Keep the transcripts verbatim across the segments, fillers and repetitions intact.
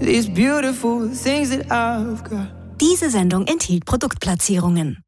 these beautiful things that I've got. Diese Sendung enthielt Produktplatzierungen.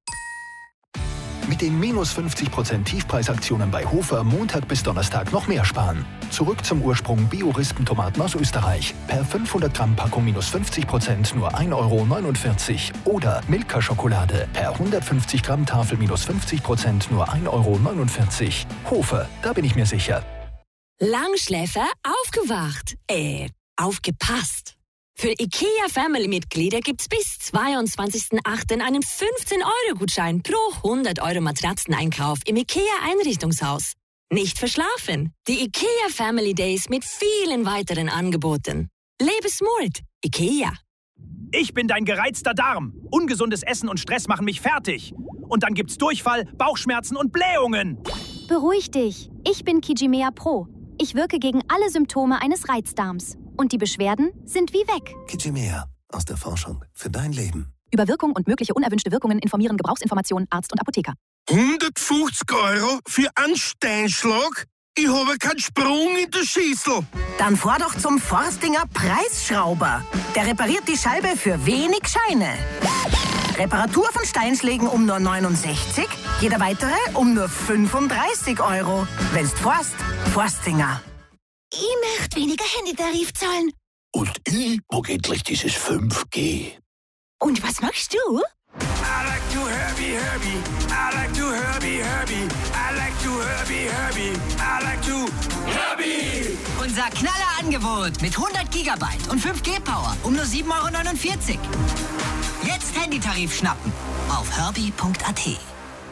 Mit den minus fünfzig Prozent Tiefpreisaktionen bei Hofer Montag bis Donnerstag noch mehr sparen. Zurück zum Ursprung Bio-Rispentomaten aus Österreich. Per fünfhundert Gramm Packung minus fünfzig Prozent nur ein Euro neunundvierzig. Oder Milka-Schokolade per hundertfünfzig Gramm Tafel minus fünfzig Prozent nur ein Euro neunundvierzig. Hofer, da bin ich mir sicher. Langschläfer aufgewacht. Äh, aufgepasst. Für IKEA-Family-Mitglieder gibt's bis zweiundzwanzigsten achten einen fünfzehn-Euro-Gutschein pro hundert Euro Matratzeneinkauf im IKEA-Einrichtungshaus. Nicht verschlafen. Die IKEA Family Days mit vielen weiteren Angeboten. Lebe smart. IKEA. Ich bin dein gereizter Darm. Ungesundes Essen und Stress machen mich fertig. Und dann gibt's Durchfall, Bauchschmerzen und Blähungen. Beruhig dich. Ich bin Kijimea Pro. Ich wirke gegen alle Symptome eines Reizdarms. Und die Beschwerden sind wie weg. Kijimea. Aus der Forschung für dein Leben. Über Wirkung und mögliche unerwünschte Wirkungen informieren Gebrauchsinformationen Arzt und Apotheker. hundertfünfzig Euro für einen Steinschlag? Ich habe keinen Sprung in der Schüssel. Dann fahr doch zum Forstinger Preisschrauber. Der repariert die Scheibe für wenig Scheine. Reparatur von Steinschlägen um nur neunundsechzig, jeder weitere um nur fünfunddreißig Euro. Wenn's forst, Forstinger. Ich möchte weniger Handytarif zahlen. Und ich mag endlich dieses fünf G. Und was machst du? I like to Herbie, Herbie. I like to Herbie, Herbie. I like to Herbie, Herbie. I like to Herbie. Unser Knallerangebot mit hundert Gigabyte und fünf G Power um nur sieben Euro neunundvierzig. Jetzt Handytarif schnappen auf herbie punkt a t.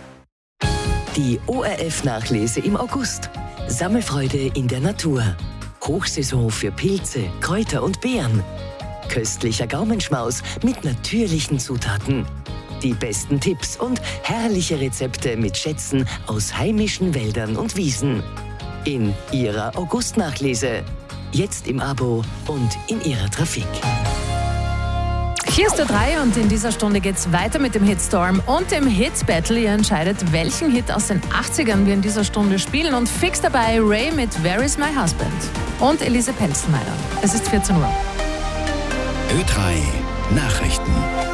Die O R F-Nachlese im August. Sammelfreude in der Natur. Hochsaison für Pilze, Kräuter und Beeren. Köstlicher Gaumenschmaus mit natürlichen Zutaten. Die besten Tipps und herrliche Rezepte mit Schätzen aus heimischen Wäldern und Wiesen. In Ihrer August-Nachlese. Jetzt im Abo und in Ihrer Trafik. Hier ist der drei und in dieser Stunde geht's weiter mit dem Hitstorm und dem Hits-Battle. Ihr entscheidet, welchen Hit aus den achtzigern wir in dieser Stunde spielen. Und fix dabei Ray mit Where is my husband und Elise Pelzenmeier. Es ist vierzehn Uhr. Ö drei Nachrichten.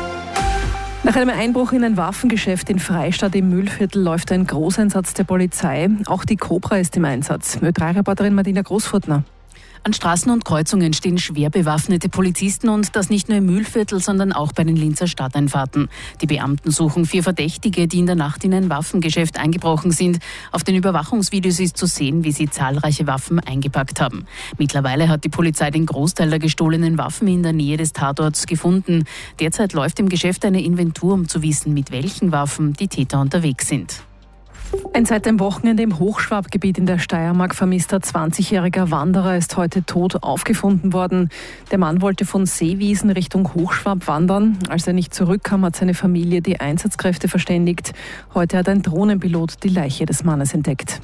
Nach einem Einbruch in ein Waffengeschäft in Freistadt im Mühlviertel läuft ein Großeinsatz der Polizei. Auch die Cobra ist im Einsatz. Ö drei Reporterin Martina Großfurtner. An Straßen und Kreuzungen stehen schwer bewaffnete Polizisten und das nicht nur im Mühlviertel, sondern auch bei den Linzer Stadteinfahrten. Die Beamten suchen vier Verdächtige, die in der Nacht in ein Waffengeschäft eingebrochen sind. Auf den Überwachungsvideos ist zu sehen, wie sie zahlreiche Waffen eingepackt haben. Mittlerweile hat die Polizei den Großteil der gestohlenen Waffen in der Nähe des Tatorts gefunden. Derzeit läuft im Geschäft eine Inventur, um zu wissen, mit welchen Waffen die Täter unterwegs sind. Ein seit dem Wochenende im Hochschwabgebiet in der Steiermark vermisster zwanzigjähriger Wanderer ist heute tot aufgefunden worden. Der Mann wollte von Seewiesen Richtung Hochschwab wandern. Als er nicht zurückkam, hat seine Familie die Einsatzkräfte verständigt. Heute hat ein Drohnenpilot die Leiche des Mannes entdeckt.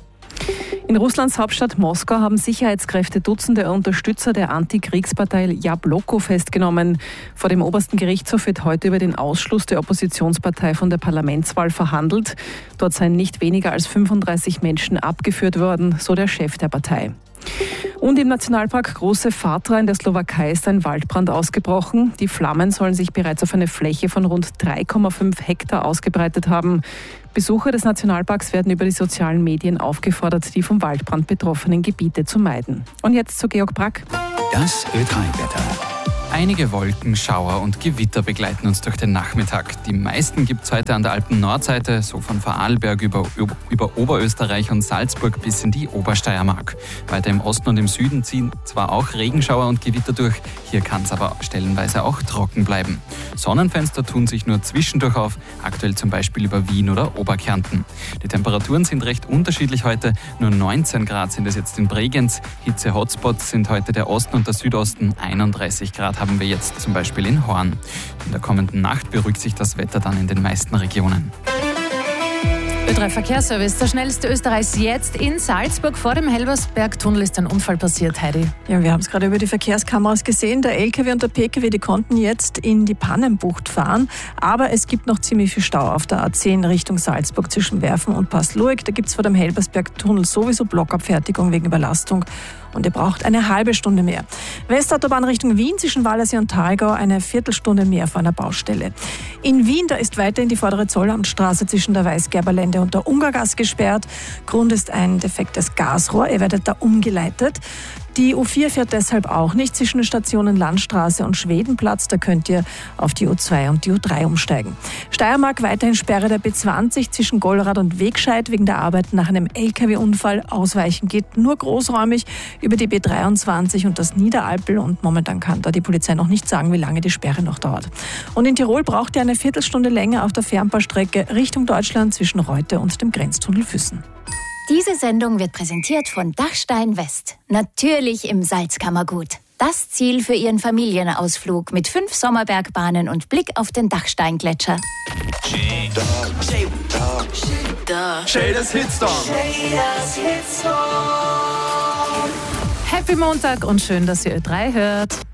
In Russlands Hauptstadt Moskau haben Sicherheitskräfte Dutzende Unterstützer der Antikriegspartei Jabloko festgenommen. Vor dem obersten Gerichtshof wird heute über den Ausschluss der Oppositionspartei von der Parlamentswahl verhandelt. Dort seien nicht weniger als fünfunddreißig Menschen abgeführt worden, so der Chef der Partei. Und im Nationalpark Große Fatra in der Slowakei ist ein Waldbrand ausgebrochen. Die Flammen sollen sich bereits auf eine Fläche von rund drei Komma fünf Hektar ausgebreitet haben. Besucher des Nationalparks werden über die sozialen Medien aufgefordert, die vom Waldbrand betroffenen Gebiete zu meiden. Und jetzt zu Georg Brack. Das Ö drei Wetter. Einige Wolken, Schauer und Gewitter begleiten uns durch den Nachmittag. Die meisten gibt es heute an der Alpen-Nordseite, so von Vorarlberg über, über Oberösterreich und Salzburg bis in die Obersteiermark. Weiter im Osten und im Süden ziehen zwar auch Regenschauer und Gewitter durch, hier kann es aber stellenweise auch trocken bleiben. Sonnenfenster tun sich nur zwischendurch auf, aktuell zum Beispiel über Wien oder Oberkärnten. Die Temperaturen sind recht unterschiedlich heute, nur neunzehn Grad sind es jetzt in Bregenz. Hitze-Hotspots sind heute der Osten und der Südosten, einunddreißig Grad haben wir jetzt zum Beispiel in Horn. In der kommenden Nacht beruhigt sich das Wetter dann in den meisten Regionen. Ö drei Verkehrsservice, der schnellste Österreichs jetzt in Salzburg. Vor dem Helbersbergtunnel ist ein Unfall passiert, Heidi. Ja, wir haben es gerade über die Verkehrskameras gesehen. Der L K W und der P K W, die konnten jetzt in die Pannenbucht fahren. Aber es gibt noch ziemlich viel Stau auf der A zehn Richtung Salzburg zwischen Werfen und Passlueg. Da gibt es vor dem Helbersbergtunnel sowieso Blockabfertigung wegen Überlastung. und ihr braucht eine halbe Stunde mehr. Westautobahn Richtung Wien zwischen Wallersee und Thalgau eine Viertelstunde mehr vor einer Baustelle. In Wien, da ist weiterhin die vordere Zollamtstraße zwischen der Weißgerberlände und der Ungargasse gesperrt. Grund ist ein defektes Gasrohr. Ihr werdet da umgeleitet. Die U vier fährt deshalb auch nicht zwischen den Stationen Landstraße und Schwedenplatz. Da könnt ihr auf die U zwei und die U drei umsteigen. Steiermark weiterhin Sperre der B zwanzig zwischen Gollrad und Wegscheid wegen der Arbeiten nach einem L K W-Unfall. Ausweichen geht nur großräumig über die B dreiundzwanzig und das Niederalpel. Und momentan kann da die Polizei noch nicht sagen, wie lange die Sperre noch dauert. Und in Tirol braucht ihr eine Viertelstunde länger auf der Fernbahnstrecke Richtung Deutschland zwischen Reute und dem Grenztunnel Füssen. Diese Sendung wird präsentiert von Dachstein West. Natürlich im Salzkammergut. Das Ziel für Ihren Familienausflug mit fünf Sommerbergbahnen und Blick auf den Dachsteingletscher. Shaders Hitstorm. Happy Montag und schön, dass ihr Ö drei hört.